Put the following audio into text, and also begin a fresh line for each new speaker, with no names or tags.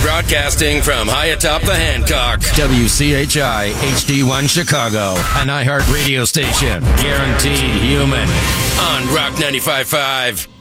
Broadcasting from high atop the Hancock. WCHI HD1 Chicago, an iHeart radio station. Guaranteed human. On Rock 95.5.